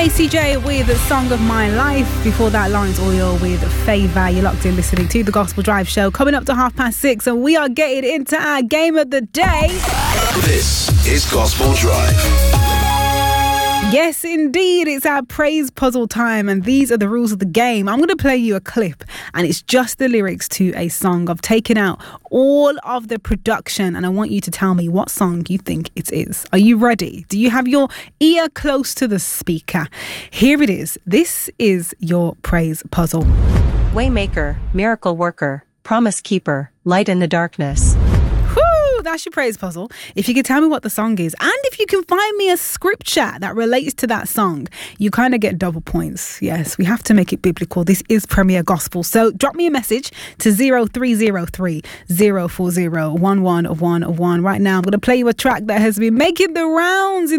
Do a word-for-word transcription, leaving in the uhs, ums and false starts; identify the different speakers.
Speaker 1: Casey J with Song of My Life. Before that, Lawrence Oil with Favour. You're locked in listening to the Gospel Drive Show. Coming up to half past six, and we are getting into our game of the day.
Speaker 2: This is Gospel Drive.
Speaker 1: Yes, indeed. It's our praise puzzle time, and these are the rules of the game. I'm going to play you a clip, and it's just the lyrics to a song. I've taken out all of the production, and I want you to tell me what song you think it is. Are you ready? Do you have your ear close to the speaker? Here it is. This is your praise puzzle.
Speaker 3: Waymaker, miracle worker, promise keeper, light in the darkness.
Speaker 1: That's your praise puzzle. If you can tell me what the song is, and if you can find me a scripture that relates to that song, you kind of get double points. Yes, we have to make it biblical. This is Premier Gospel. So drop me a message to zero three zero three, zero four zero, one one one one. Right now, I'm going to play you a track that has been making the rounds in